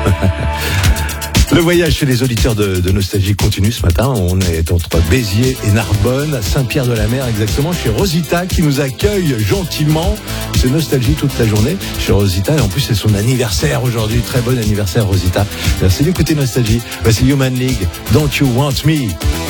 Le voyage chez les auditeurs de Nostalgie continue ce matin. On est entre Béziers et Narbonne, à Saint-Pierre-de-la-Mer exactement, chez Rosita qui nous accueille gentiment. C'est Nostalgie toute la journée chez Rosita et en plus c'est son anniversaire aujourd'hui. Très bon anniversaire Rosita. Merci d'écouter Nostalgie. Voici Human League, Don't You Want Me?